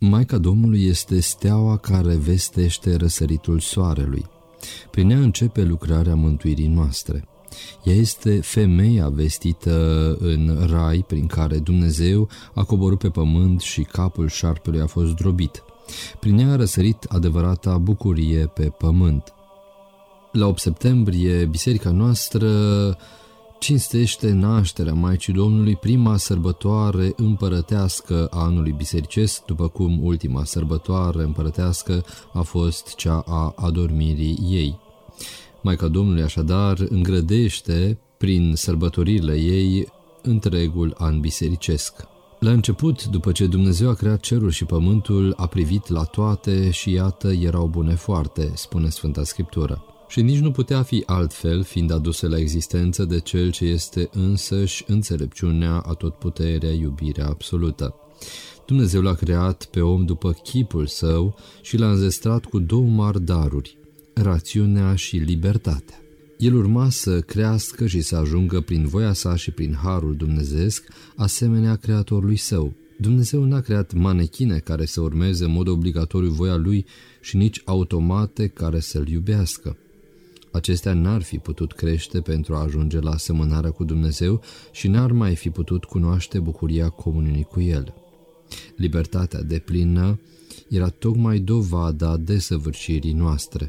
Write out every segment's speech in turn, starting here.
Maica Domnului este steaua care vestește răsăritul soarelui. Prin ea începe lucrarea mântuirii noastre. Ea este femeia vestită în rai prin care Dumnezeu a coborât pe pământ și capul șarpelui a fost zdrobit. Prin ea a răsărit adevărata bucurie pe pământ. La 8 septembrie, biserica noastră cinstește nașterea Maicii Domnului, prima sărbătoare împărătească a anului bisericesc, după cum ultima sărbătoare împărătească a fost cea a adormirii ei. Maica Domnului așadar îngrădește prin sărbătoririle ei întregul an bisericesc. La început, după ce Dumnezeu a creat cerul și pământul, a privit la toate și iată erau bune foarte, spune Sfânta Scriptură. Și nici nu putea fi altfel, fiind aduse la existență de Cel ce este însăși înțelepciunea, atotputerea, iubirea absolută. Dumnezeu l-a creat pe om după chipul său și l-a înzestrat cu două mari daruri, rațiunea și libertatea. El urma să crească și să ajungă prin voia sa și prin harul dumnezeesc, asemenea creatorului său. Dumnezeu n-a creat manechine care să urmeze în mod obligatoriu voia lui și nici automate care să-l iubească. Acestea n-ar fi putut crește pentru a ajunge la asemănarea cu Dumnezeu și n-ar mai fi putut cunoaște bucuria comuniunii cu El. Libertatea deplină era tocmai dovada desăvârșirii noastre.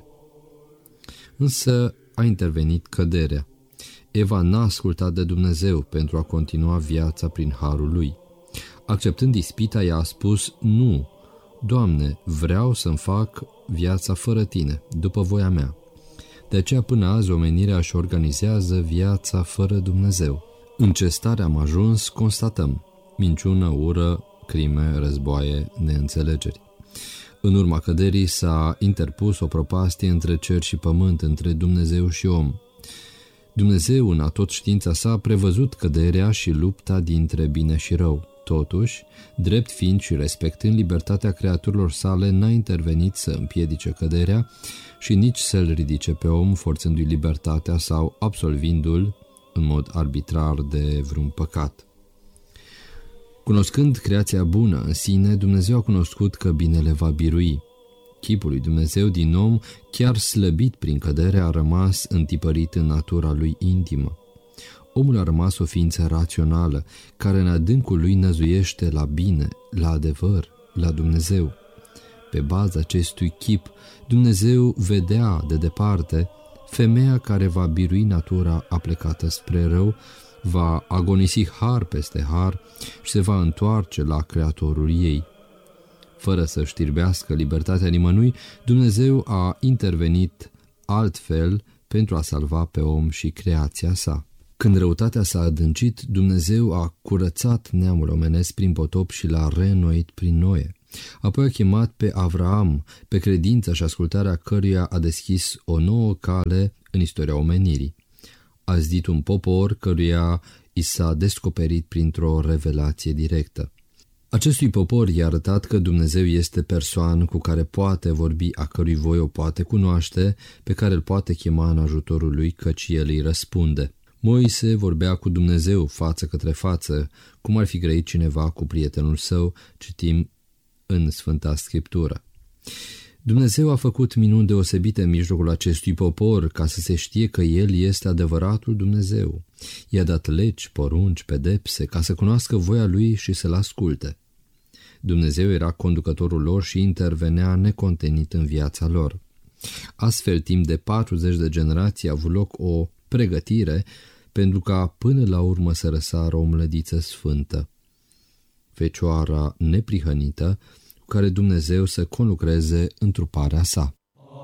Însă a intervenit căderea. Eva n-a ascultat de Dumnezeu pentru a continua viața prin harul lui. Acceptând ispita, ea a spus: nu, Doamne, vreau să-mi fac viața fără Tine, după voia mea. De aceea până azi omenirea își organizează viața fără Dumnezeu. În ce stare am ajuns, constatăm: minciună, ură, crime, războaie, neînțelegeri. În urma căderii s-a interpus o propastie între cer și pământ, între Dumnezeu și om. Dumnezeu, în atot știința sa, a prevăzut căderea și lupta dintre bine și rău. Totuși, drept fiind și respectând libertatea creaturilor sale, n-a intervenit să împiedice căderea și nici să-l ridice pe om, forțându-i libertatea sau absolvindu-l în mod arbitrar de vreun păcat. Cunoscând creația bună în sine, Dumnezeu a cunoscut că binele va birui. Chipul lui Dumnezeu din om, chiar slăbit prin cădere, a rămas întipărit în natura lui intimă. Omul a rămas o ființă rațională, care în adâncul lui năzuiește la bine, la adevăr, la Dumnezeu. Pe baza acestui chip, Dumnezeu vedea de departe femeia care va birui natura aplecată spre rău, va agonisi har peste har și se va întoarce la Creatorul ei. Fără să știrbească libertatea nimănui, Dumnezeu a intervenit altfel pentru a salva pe om și creația sa. Când răutatea s-a adâncit, Dumnezeu a curățat neamul omenesc prin potop și l-a reînnoit prin Noe. Apoi a chemat pe Avraam, pe credința și ascultarea căruia a deschis o nouă cale în istoria omenirii. A zidit un popor căruia i s-a descoperit printr-o revelație directă. Acestui popor i-a arătat că Dumnezeu este persoană cu care poate vorbi, a cărui voi o poate cunoaște, pe care îl poate chema în ajutorul lui, căci el îi răspunde. Moise vorbea cu Dumnezeu față către față, cum ar fi grăit cineva cu prietenul său, citim în Sfânta Scriptură. Dumnezeu a făcut minuni deosebite în mijlocul acestui popor, ca să se știe că El este adevăratul Dumnezeu. I-a dat legi, porunci, pedepse, ca să cunoască voia Lui și să-L asculte. Dumnezeu era conducătorul lor și intervenea necontenit în viața lor. Astfel, timp de 40 de generații a avut loc o pregătire pentru ca până la urmă să răsară o mlădiță sfântă, Fecioara neprihănită, cu care Dumnezeu să conlucreze întruparea sa.